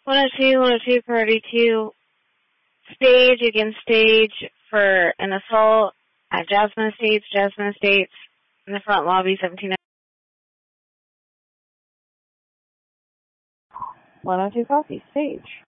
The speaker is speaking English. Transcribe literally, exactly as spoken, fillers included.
one oh two, one oh two priority two, stage against stage for an assault at Jasmine Estates, Jasmine Estates, in the front lobby, seventeen. one oh two copy, stage.